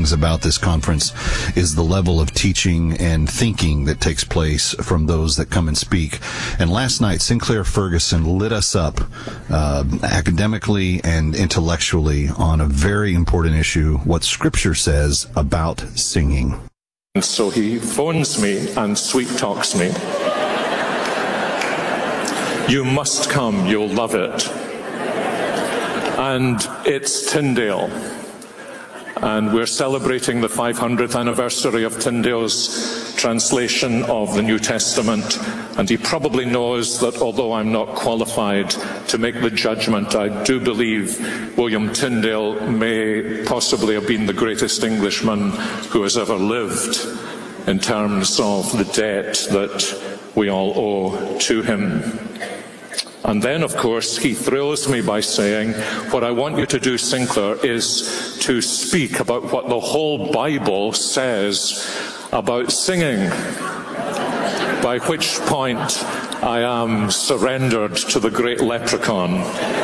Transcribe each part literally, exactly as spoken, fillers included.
things about this conference is the level of teaching and thinking that takes place from those that come and speak. And last night, Sinclair Ferguson lit us up uh, academically and intellectually on a very important issue, what Scripture says about singing. And so he phones me and sweet talks me. You must come, you'll love it. And it's Tyndale. And we're celebrating the five hundredth anniversary of Tyndale's translation of the New Testament. And he probably knows that although I'm not qualified to make the judgment, I do believe William Tyndale may possibly have been the greatest Englishman who has ever lived in terms of the debt that we all owe to him. And then, of course, he thrills me by saying, what I want you to do, Sinclair, is to speak about what the whole Bible says about singing. By which point I am surrendered to the great leprechaun.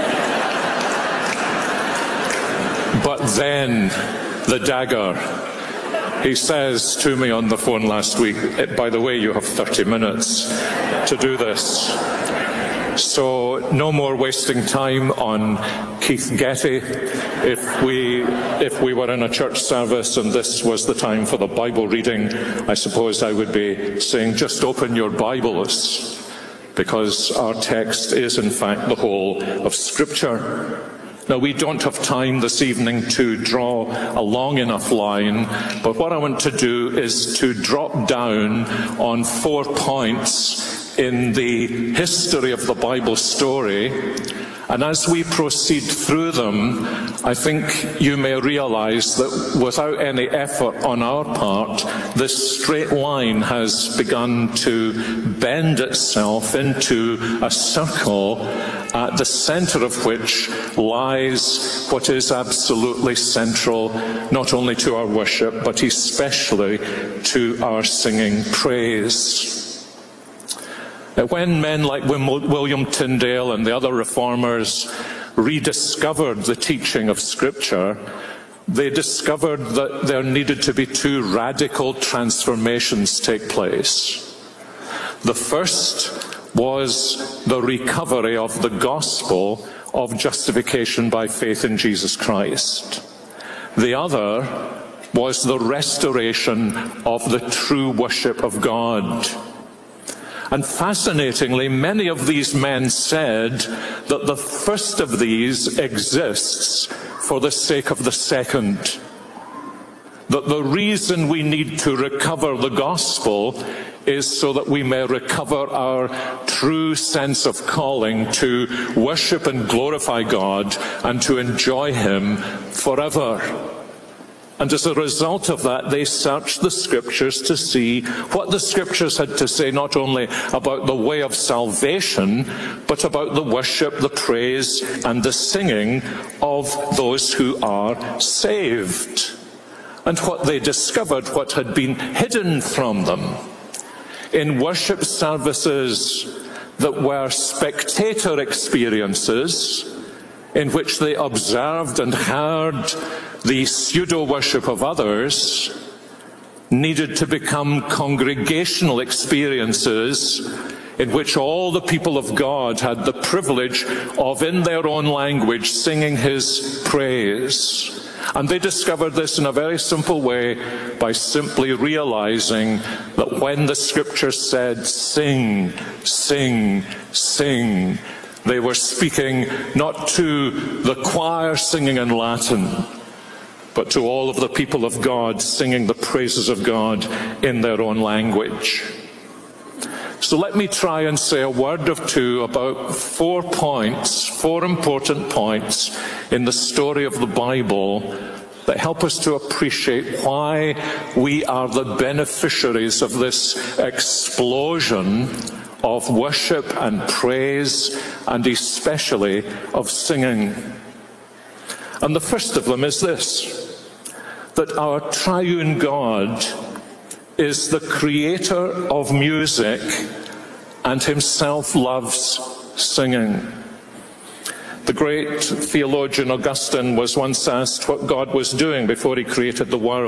But then the dagger. He says to me on the phone last week, by the way, you have thirty minutes to do this. So no more wasting time on Keith Getty. If we, if we were in a church service and this was the time for the Bible reading, I suppose I would be saying, just open your Bibles, because our text is in fact the whole of Scripture. Now, we don't have time this evening to draw a long enough line, but what I want to do is to drop down on four points in the history of the Bible story, and as we proceed through them, I think you may realize that without any effort on our part, this straight line has begun to bend itself into a circle, at the center of which lies what is absolutely central, not only to our worship, but especially to our singing praise. When men like William Tyndale and the other reformers rediscovered the teaching of Scripture, they discovered that there needed to be two radical transformations take place. The first was the recovery of the gospel of justification by faith in Jesus Christ. The other was the restoration of the true worship of God. And fascinatingly, many of these men said that the first of these exists for the sake of the second. That the reason we need to recover the gospel is so that we may recover our true sense of calling to worship and glorify God and to enjoy Him forever. And as a result of that, they searched the Scriptures to see what the Scriptures had to say, not only about the way of salvation, but about the worship, the praise, and the singing of those who are saved. And what they discovered, what had been hidden from them in worship services that were spectator experiences, in which they observed and heard the pseudo-worship of others, needed to become congregational experiences in which all the people of God had the privilege of, in their own language, singing His praise. And they discovered this in a very simple way by simply realizing that when the Scripture said, sing, sing, sing, they were speaking not to the choir singing in Latin, but to all of the people of God singing the praises of God in their own language. So let me try and say a word or two about four points, four important points in the story of the Bible that help us to appreciate why we are the beneficiaries of this explosion of worship and praise, and especially of singing. And the first of them is this, that our triune God is the creator of music and Himself loves singing. The great theologian Augustine was once asked what God was doing before He created the world.